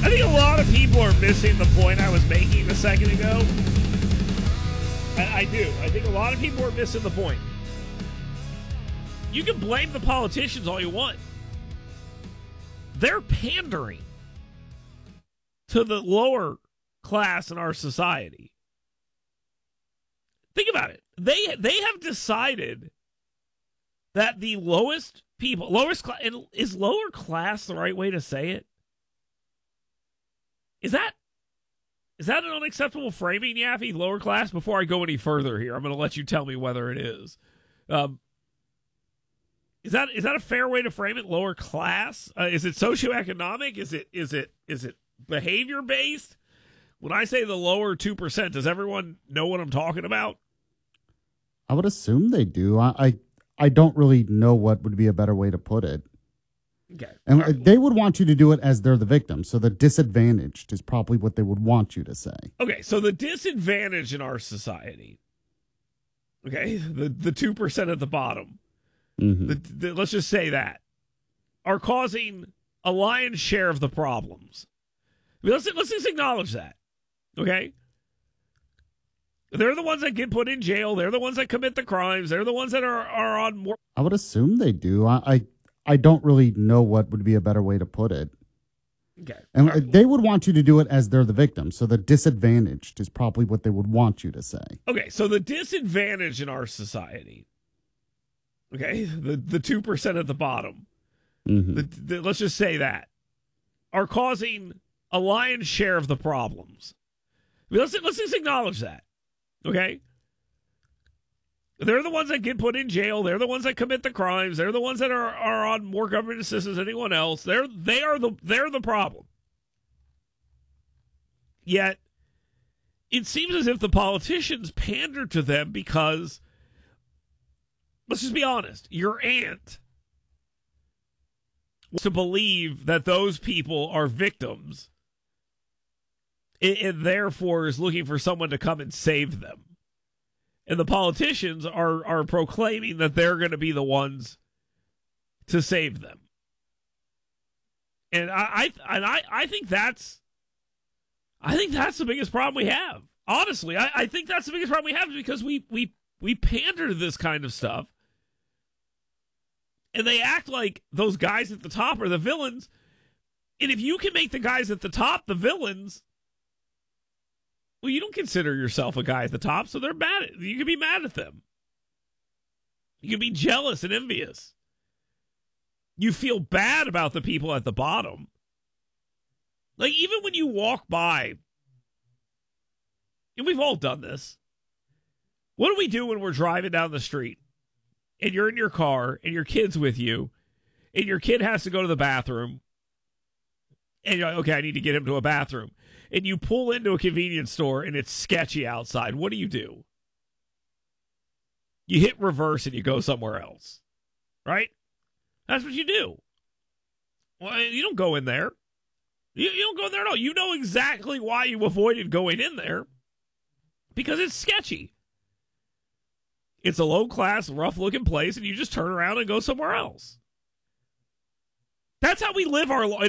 I think a lot of people are missing the point I was making a second ago. I do. I think a lot of people are missing the point. You can blame the politicians all you want. They're pandering to the lower class in our society. Think about it. They have decided that the lowest people, lowest class, is lower class the right way to say it? Is that an unacceptable framing, Yaffe? Lower class? Before I go any further here, I'm going to let you tell me whether it is. Is that a fair way to frame it? Lower class? Is it socioeconomic? Is it behavior based? When I say the lower 2%, does everyone know what I'm talking about? I would assume they do. I don't really know what would be a better way to put it. Okay. And they would want you to do it as they're the victim. So the disadvantaged is probably what they would want you to say. Okay, so the disadvantage in our society, okay, the 2% at the bottom, let's just say that, are causing a lion's share of the problems. I mean, let's just acknowledge that, okay? They're the ones that get put in jail. They're the ones that commit the crimes. They're the ones that are on more. I would assume they do. I don't really know what would be a better way to put it. Okay. And they would want you to do it as they're the victim. So the disadvantaged is probably what they would want you to say. Okay, so the disadvantage in our society, okay, the 2% at the bottom, let's just say that, are causing a lion's share of the problems. I mean, let's just acknowledge that, okay? They're the ones that get put in jail. They're the ones that commit the crimes. They're the ones that are on more government assistance than anyone else. They're the problem. Yet, it seems as if the politicians pander to them because, let's just be honest, your aunt wants to believe that those people are victims and therefore is looking for someone to come and save them. And the politicians are proclaiming that they're going to be the ones to save them. And I think that's the biggest problem we have. Honestly, I think that's the biggest problem we have because we pander to this kind of stuff. And they act like those guys at the top are the villains. And if you can make the guys at the top the villains, well, you don't consider yourself a guy at the top, so they're mad. You can be mad at them. You can be jealous and envious. You feel bad about the people at the bottom. Like, even when you walk by, and we've all done this, what do we do when we're driving down the street, and you're in your car, and your kid's with you, and your kid has to go to the bathroom, and you're like, okay, I need to get him to a bathroom. And you pull into a convenience store and it's sketchy outside. What do? You hit reverse and you go somewhere else. Right? That's what you do. Well, you don't go in there. You don't go in there at all. You know exactly why you avoided going in there. Because it's sketchy. It's a low-class, rough-looking place, and you just turn around and go somewhere else. That's how we live our life.